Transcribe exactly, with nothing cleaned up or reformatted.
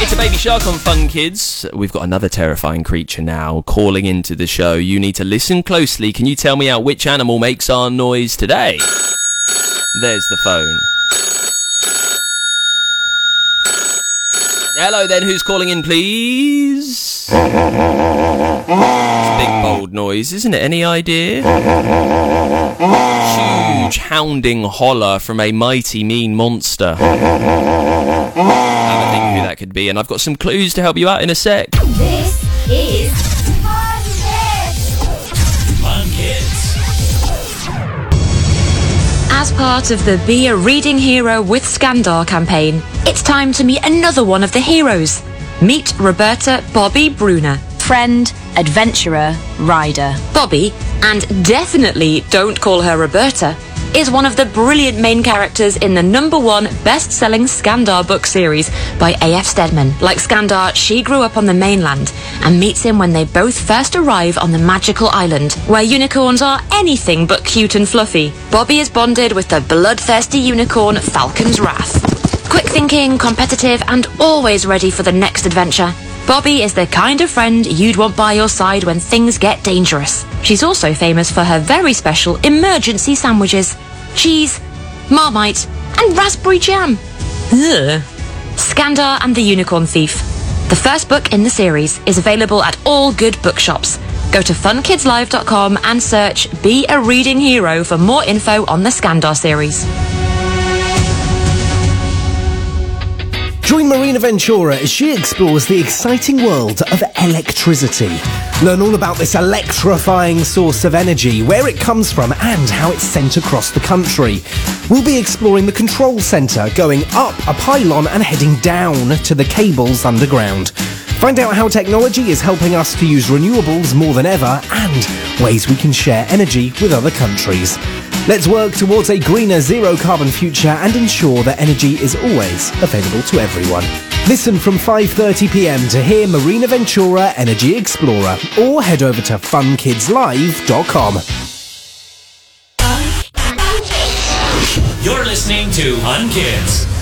It's a Baby Shark on Fun Kids. We've got another terrifying creature now calling into the show. You need to listen closely. Can you tell me out which animal makes our noise today? There's the phone. Hello then, who's calling in, please? It's a big, bold noise, isn't it? Any idea? Huge, hounding holler from a mighty, mean monster. Have a think who that could be, and I've got some clues to help you out in a sec. This is Fun Kids! Fun Kids. As part of the Be a Reading Hero with Scandar campaign, it's time to meet another one of the heroes. Meet Roberta Bobby Brunner. Friend, adventurer, rider. Bobby, and definitely don't call her Roberta, is one of the brilliant main characters in the number one best-selling Scandar book series by A F Stedman. Like Scandar, she grew up on the mainland and meets him when they both first arrive on the magical island, where unicorns are anything but cute and fluffy. Bobby is bonded with the bloodthirsty unicorn Falcon's Wrath. Quick thinking, competitive, and always ready for the next adventure, Bobby is the kind of friend you'd want by your side when things get dangerous. She's also famous for her very special emergency sandwiches. Cheese, Marmite, and raspberry jam. Ugh. Scandar and the Unicorn Thief. The first book in the series is available at all good bookshops. Go to fun kids live dot com and search Be a Reading Hero for more info on the Scandar series. Join Marina Ventura as she explores the exciting world of electricity. Learn all about this electrifying source of energy, where it comes from and how it's sent across the country. We'll be exploring the control centre, going up a pylon and heading down to the cables underground. Find out how technology is helping us to use renewables more than ever and ways we can share energy with other countries. Let's work towards a greener, zero-carbon future and ensure that energy is always available to everyone. Listen from five thirty p m to hear Marina Ventura Energy Explorer, or head over to fun kids live dot com. You're listening to Fun Kids.